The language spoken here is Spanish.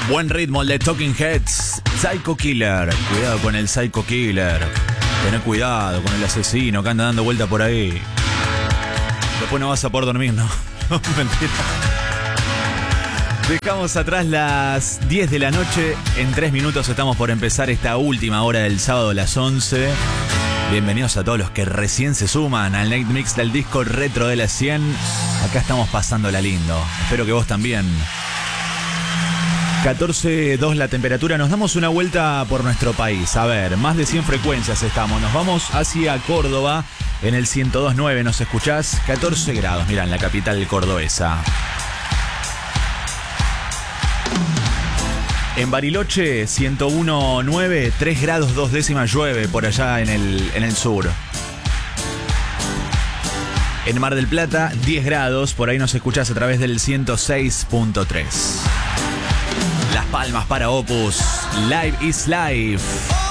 Buen ritmo el de Talking Heads. Psycho Killer. Cuidado con el Psycho Killer. Tené cuidado con el asesino que anda dando vuelta por ahí. Después no vas a poder dormir, ¿no? No, mentira. Dejamos atrás las 10 de la noche. En 3 minutos estamos por empezar esta última hora del sábado, las 11. Bienvenidos a todos los que recién se suman al Night Mix del disco retro de las 100. Acá estamos pasándola lindo. Espero que vos también. 14.2 la temperatura. Nos damos una vuelta por nuestro país. A ver, más de 100 frecuencias estamos. Nos vamos hacia Córdoba. En el 102.9 nos escuchás. 14 grados, mirá, en la capital cordobesa. En Bariloche, 101.9, 3 grados 2 décimas llueve por allá en el sur. En Mar del Plata, 10 grados, por ahí nos escuchás a través del 106.3. Las Palmas para Opus, Live is Life.